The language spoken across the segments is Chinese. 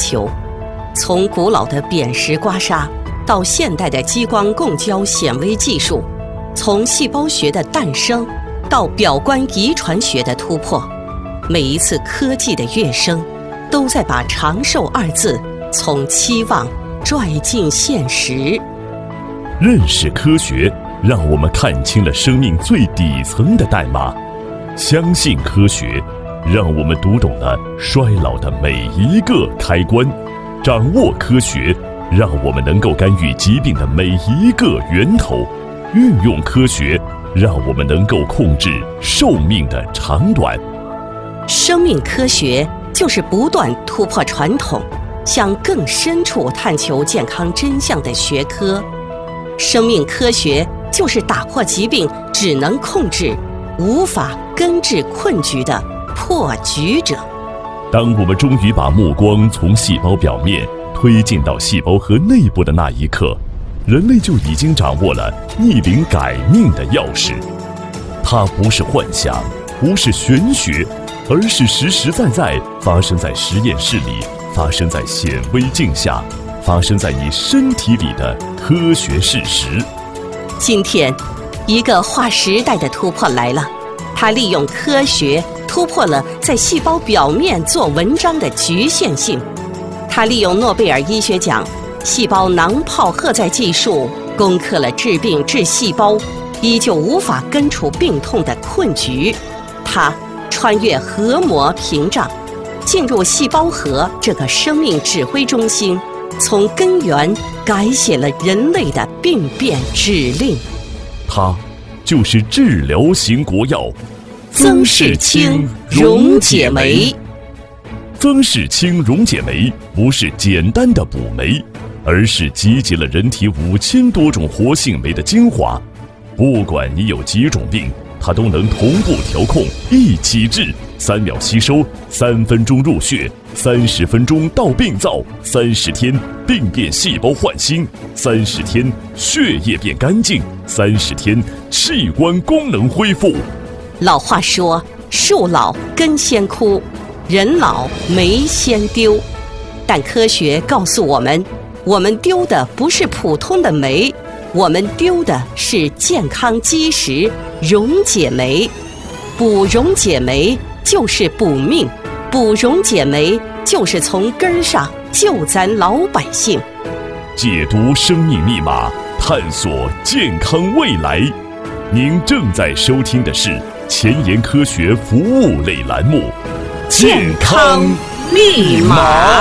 球，从古老的扁食刮痧到现代的激光共焦显微技术，从细胞学的诞生到表观遗传学的突破，每一次科技的跃升，都在把长寿二字从期望拽进现实。 认识科学，让我们看清了生命最底层的代码；相信科学，让我们读懂了衰老的每一个开关；掌握科学，让我们能够干预疾病的每一个源头；运用科学，让我们能够控制寿命的长短。 生命科学就是不断突破传统，向更深处探求健康真相的学科。生命科学就是打破疾病只能控制，无法根治困局的破局者。 当我们终于把目光从细胞表面推进到细胞核内部的那一刻，人类就已经掌握了逆龄改命的钥匙。它不是幻想，不是玄学，而是实实在在发生在实验室里，发生在显微镜下，发生在你身体里的科学事实。 今天，一个划时代的突破来了，它利用科学突破了在细胞表面做文章的局限性。它利用诺贝尔医学奖细胞囊泡荷载技术，攻克了治病治细胞依旧无法根除病痛的困局。它穿越核膜屏障，进入细胞核这个生命指挥中心，从根源改写了人类的病变指令。 它就是治疗型国药曾氏清溶解酶。 曾氏清溶解酶不是简单的补酶，而是集结了人体5000多种活性酶的精华。不管你有几种病，它都能同步调控，一起治，3秒吸收，3分钟入血，30分钟到病灶，30天病变细胞焕新，30天血液变干净，30天器官功能恢复。 老话说，树老根先枯，人老酶先丢。但科学告诉我们丢的不是普通的酶，我们丢的是健康基石溶解酶。补溶解酶就是补命，补溶解酶就是从根上救咱老百姓。 解读生命密码，探索健康未来。您正在收听的是前沿科学服务类栏目《 健康密码》。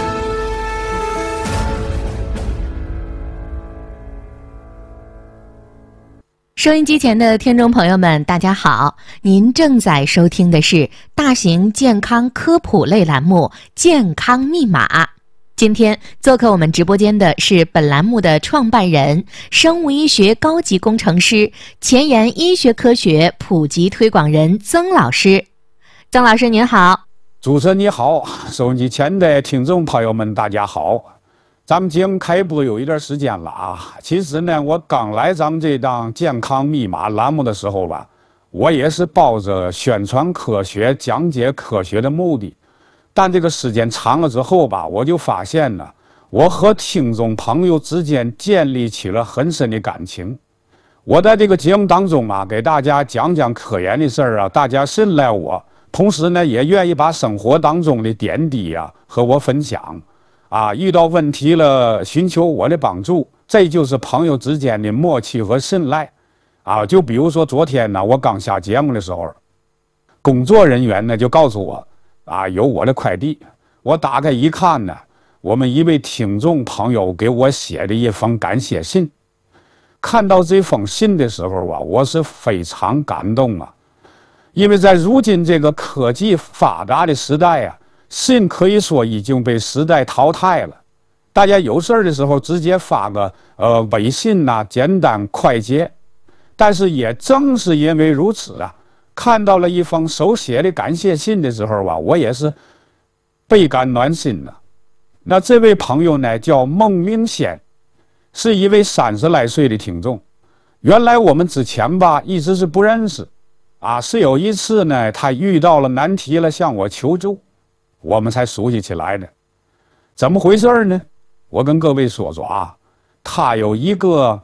收音机前的听众朋友们，大家好，您正在收听的是大型健康科普类栏目《健康密码》。今天做客我们直播间的是本栏目的创办人、生物医学高级工程师、前沿医学科学普及推广人曾老师。曾老师您好。 主持人你好，收音机前的听众朋友们大家好。咱们节目开播有一段时间了啊，其实呢，我刚来咱们这档健康密码栏目的时候吧，我也是抱着宣传科学、讲解科学的目的。但这个时间长了之后吧，我就发现呢，我和听众朋友之间建立起了很深的感情。我在这个节目当中啊，给大家讲讲科研的事儿啊，大家信赖我，同时呢，也愿意把生活当中的点滴啊和我分享。啊，遇到问题了，寻求我的帮助，这就是朋友之间的默契和信赖。啊，就比如说昨天呢，我刚下节目的时候，工作人员呢就告诉我，啊，有我的快递。我打开一看呢，我们一位听众朋友给我写的一封感谢信。看到这封信的时候啊，我是非常感动啊，因为在如今这个科技发达的时代啊，信可以说已经被时代淘汰了。大家有事儿的时候直接发个微信呐，简单快捷。但是也正是因为如此啊，看到了一封手写的感谢信的时候啊，我也是倍感暖心了。那这位朋友呢叫孟明先，是一位30来岁的听众。原来我们之前吧一直是不认识啊，是有一次呢他遇到了难题了，向我求助，我们才熟悉起来的。 怎么回事呢？我跟各位说说啊，他有一个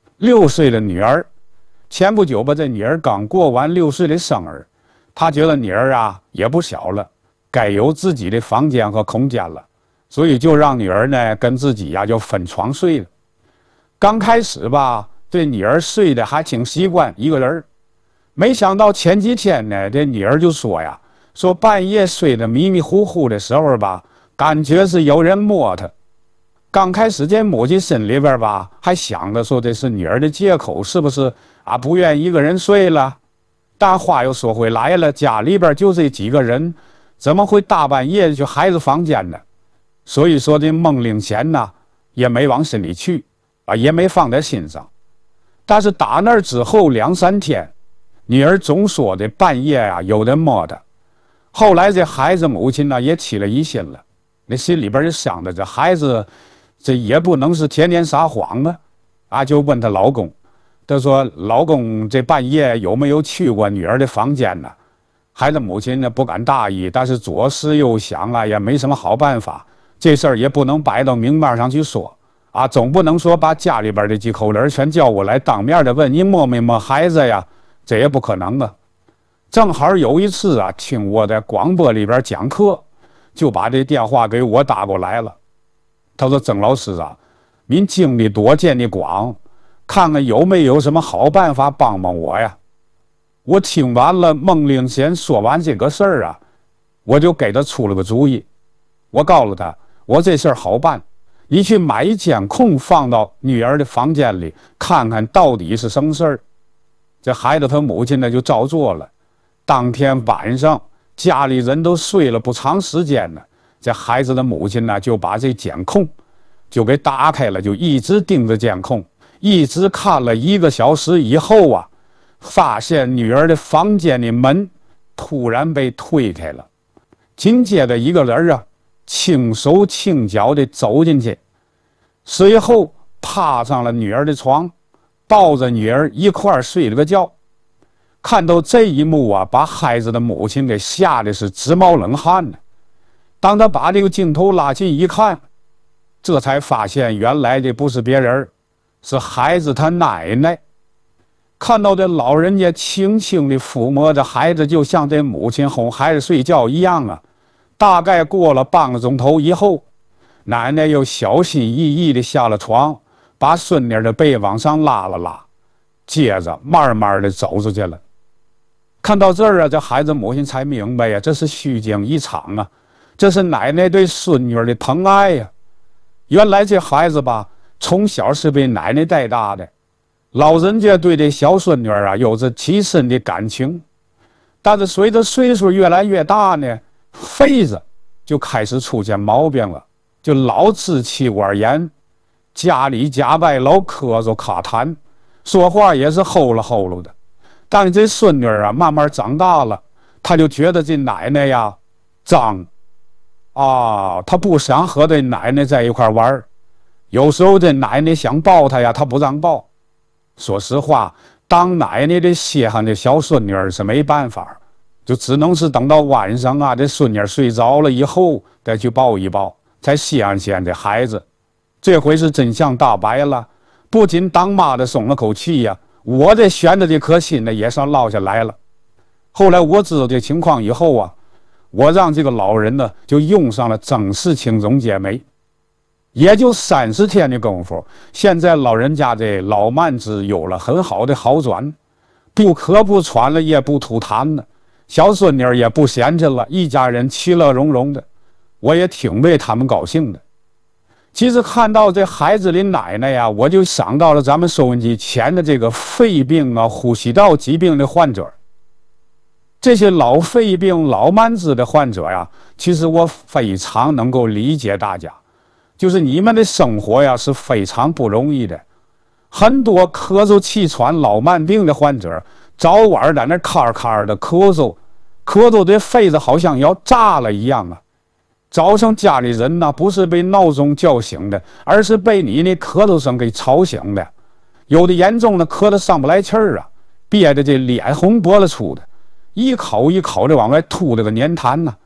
6岁的女儿，前不久吧，这女儿刚过完6岁的生日，他觉得女儿啊也不小了，该有自己的房间和空间了，所以就让女儿呢跟自己呀就分床睡了。刚开始吧，这女儿睡得还挺习惯一个人，没想到前几天呢，这女儿就说呀，说半夜睡得迷迷糊糊的时候吧，感觉是有人摸她。刚开始这母亲心里边吧，还想着说这是女儿的借口，是不是啊？不愿意一个人睡了。但话又说回来了，家里边就这几个人，怎么会大半夜去孩子房间呢？所以说这孟令贤呢，也没往心里去啊，也没放在心上。但是打那之后2、3天，女儿总说的半夜啊有人摸她。后来这孩子母亲呢也起了疑心了，那心里边就想着这孩子这也不能是天天撒谎啊，就问她老公，她说老公这半夜有没有去过女儿的房间呢？孩子母亲呢不敢大意，但是左思右想啊，也没什么好办法，这事儿也不能摆到明面上去说啊，总不能说把家里边的几口人全叫过来当面的问你摸没摸孩子呀，这也不可能啊。正好有一次啊，听我在广播里边讲课，就把这电话给我打过来了。他说曾老师啊，您经历多见的广，看看有没有什么好办法帮帮我呀。我听完了孟令贤说完这个事儿啊，我就给他出了个主意。我告诉他，我这事儿好办，你去买一监控放到女儿的房间里，看看到底是什么事儿。这孩子他母亲呢就照做了。当天晚上家里人都睡了不长时间呢，这孩子的母亲呢就把这监控就给打开了，就一直盯着监控，一直看了1个小时以后啊，发现女儿的房间的门突然被推开了，紧接着一个人啊轻手轻脚地走进去，随后爬上了女儿的床，抱着女儿一块儿睡了个觉。看到这一幕啊，把孩子的母亲给吓得是直冒冷汗呢。当他把这个镜头拉近一看，这才发现原来的不是别人，是孩子他奶奶。看到这老人家轻轻地抚摸着孩子，就像这母亲哄孩子睡觉一样啊。大概过了半个钟头以后，奶奶又小心翼翼地下了床，把孙女的背往上拉了拉，接着慢慢地走出去了。看到这儿啊，这孩子母亲才明白呀，这是虚惊一场啊，这是奶奶对孙女的疼爱呀。原来这孩子吧，从小是被奶奶带大的，老人家对这小孙女啊有着极深的感情。但是随着岁数越来越大呢，肺子就开始出现毛病了，就老支气管炎，家里家外老咳嗽卡痰，说话也是齁了齁了的。但是这孙女啊慢慢长大了，她就觉得这奶奶呀脏啊，她不想和这奶奶在一块玩，有时候这奶奶想抱她呀，她不让抱。说实话，当奶奶的稀罕的小孙女是没办法，就只能是等到晚上啊，这孙女睡着了以后再去抱一抱，才稀罕些这孩子。这回是真相大白了，不仅当妈的松了口气呀，我这悬着这颗心呢也算落下来了。后来我知道这情况以后啊，我让这个老人呢就用上了曾氏青种解酶，也就30天的功夫，现在老人家这老慢支有了很好的好转，不咳不喘了，也不吐痰了，小孙女也不闲着了，一家人其乐融融的，我也挺为他们高兴的。其实看到这孩子的奶奶呀，我就想到了咱们收音机前的这个肺病啊、呼吸道疾病的患者。这些老肺病、老慢支的患者呀，其实我非常能够理解大家，就是你们的生活呀是非常不容易的。很多咳嗽气喘老慢病的患者，早晚在那咔咔的咳嗽的肺子好像要炸了一样啊。早上家里人呢，不是被闹钟叫醒的，而是被你那咳嗽声给吵醒的。有的严重的咳得上不来气儿啊，憋得这脸红脖子粗的，一口一口的往外吐这个粘痰呢。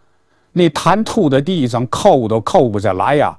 那痰吐在地上，扣都扣不下来呀。